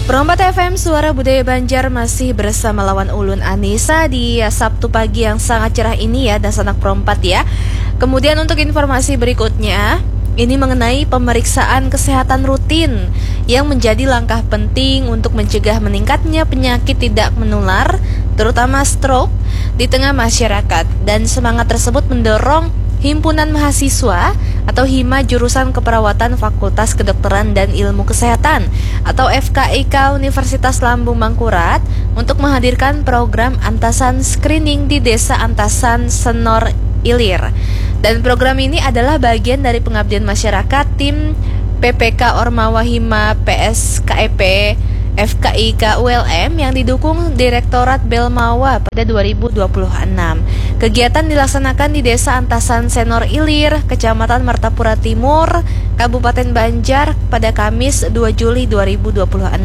Perompat FM Suara Budaya Banjar masih bersama Lawan Ulun Anissa di Sabtu pagi yang sangat cerah ini ya, dan sanak perompat ya. Kemudian untuk informasi berikutnya, ini mengenai pemeriksaan kesehatan rutin yang menjadi langkah penting untuk mencegah meningkatnya penyakit tidak menular, terutama stroke, di tengah masyarakat. Dan semangat tersebut mendorong Himpunan Mahasiswa atau HIMA Jurusan Keperawatan Fakultas Kedokteran dan Ilmu Kesehatan atau FKIK Universitas Lambung Mangkurat untuk menghadirkan program antasan screening di Desa Antasan Senor Ilir. Dan program ini adalah bagian dari pengabdian masyarakat tim PPK Ormawa HIMA PSKEP FKIK ULM yang didukung Direktorat Belmawa pada 2026. Kegiatan dilaksanakan di Desa Antasan Senor Ilir, Kecamatan Martapura Timur, Kabupaten Banjar pada Kamis 2 Juli 2026.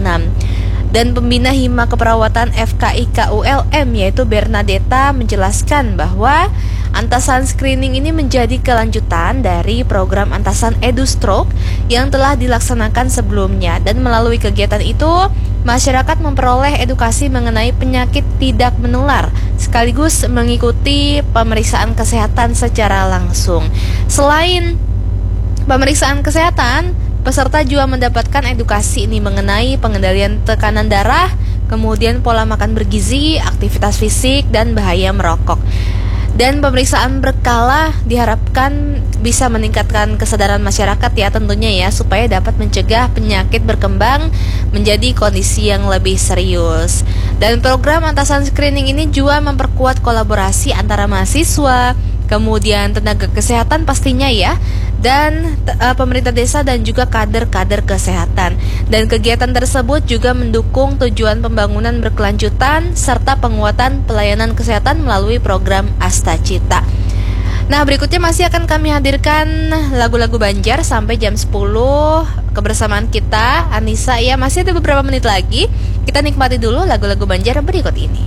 Dan pembina HIMA Keperawatan FKIK ULM yaitu Bernadetta menjelaskan bahwa antasan screening ini menjadi kelanjutan dari program antasan EduStroke yang telah dilaksanakan sebelumnya, dan melalui kegiatan itu masyarakat memperoleh edukasi mengenai penyakit tidak menular sekaligus mengikuti pemeriksaan kesehatan secara langsung. Selain pemeriksaan kesehatan, peserta juga mendapatkan edukasi ini mengenai pengendalian tekanan darah, kemudian pola makan bergizi, aktivitas fisik, dan bahaya merokok. Dan pemeriksaan berkala diharapkan bisa meningkatkan kesadaran masyarakat ya tentunya ya, supaya dapat mencegah penyakit berkembang menjadi kondisi yang lebih serius. Dan program antasan screening ini juga memperkuat kolaborasi antara mahasiswa, kemudian tenaga kesehatan pastinya ya, dan pemerintah desa dan juga kader-kader kesehatan. Dan kegiatan tersebut juga mendukung tujuan pembangunan berkelanjutan serta penguatan pelayanan kesehatan melalui program Astacita. Nah, berikutnya masih akan kami hadirkan lagu-lagu Banjar sampai jam 10 kebersamaan kita Anissa ya. Masih ada beberapa menit lagi. Kita nikmati dulu lagu-lagu Banjar berikut ini.